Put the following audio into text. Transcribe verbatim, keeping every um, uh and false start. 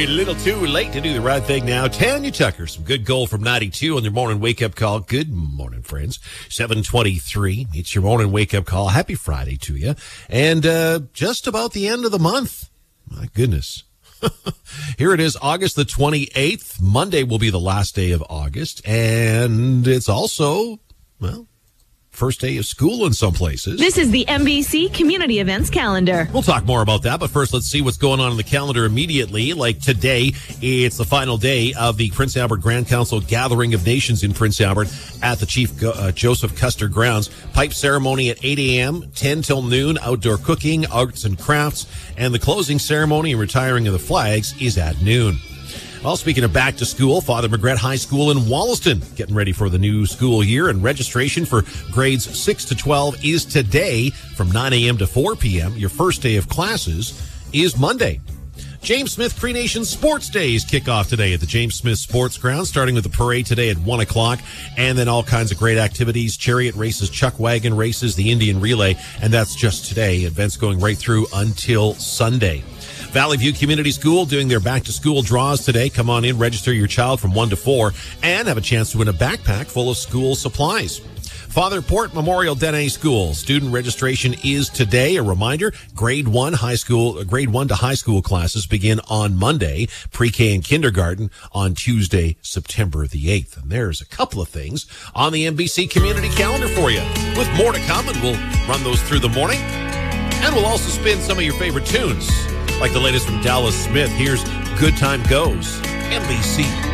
a little too late to do the right thing now. Tanya Tucker, some good goal from ninety-two on your morning wake-up call. Good morning, friends. seven twenty-three, it's your morning wake-up call. Happy Friday to you. And uh, just about the end of the month. My goodness. Here it is, August the twenty-eighth. Monday will be the last day of August. And it's also, well, first day of school in some places. This is the M B C Community Events Calendar. We'll talk more about that, but first let's see what's going on in the calendar immediately. Like today, it's the final day of the Prince Albert Grand Council Gathering of Nations in Prince Albert at the Chief uh, Joseph Custer grounds. Pipe ceremony at eight a.m., ten till noon, outdoor cooking, arts and crafts, and the closing ceremony and retiring of the flags is at noon. Well, speaking of back to school, Father Margret High School in Wollaston getting ready for the new school year, and registration for grades six to twelve is today from nine a.m. to four p.m. Your first day of classes is Monday. James Smith Cree Nation Sports Days kick off today at the James Smith Sports Ground, starting with the parade today at one o'clock, and then all kinds of great activities, chariot races, chuck wagon races, the Indian Relay, and that's just today. Events going right through until Sunday. Valley View Community School doing their back-to-school draws today. Come on in, register your child from one to four, and have a chance to win a backpack full of school supplies. Father Port Memorial Dene School. Student registration is today. A reminder, grade one high school, grade one to high school classes begin on Monday, pre-K and kindergarten on Tuesday, September the eighth. And there's a couple of things on the M B C community calendar for you. With more to come, and we'll run those through the morning. And we'll also spin some of your favorite tunes, like the latest from Dallas Smith. Here's Good Time Goes, M B C.